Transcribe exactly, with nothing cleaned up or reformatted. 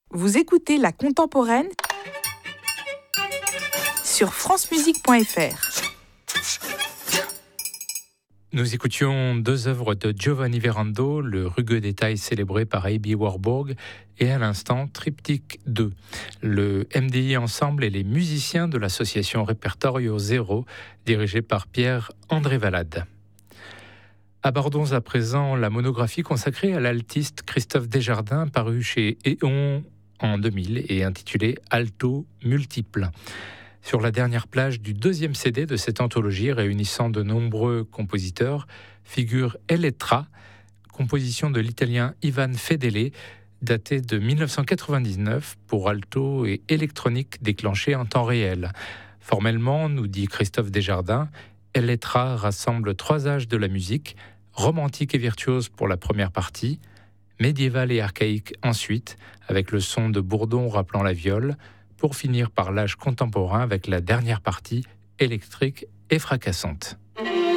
Vous écoutez La Contemporaine sur francemusique point f r. Nous écoutions deux œuvres de Giovanni Verando, le rugueux détail célébré par A B Warburg, et à l'instant Triptyque deux, le M D I Ensemble et les musiciens de l'association Répertorio Zéro, dirigée par Pierre-André Valade. Abordons à présent la monographie consacrée à l'altiste Christophe Desjardins, parue chez Éon en deux mille et intitulée Alto multiple. Sur la dernière plage du deuxième C D de cette anthologie réunissant de nombreux compositeurs figure Elettra, composition de l'italien Ivan Fedele, datée de dix-neuf cent quatre-vingt-dix-neuf pour alto et électronique déclenchée en temps réel. Formellement, nous dit Christophe Desjardins, Elettra rassemble trois âges de la musique, romantique et virtuose pour la première partie, médiévale et archaïque ensuite, avec le son de bourdon rappelant la viole, pour finir par l'âge contemporain avec la dernière partie électrique et fracassante.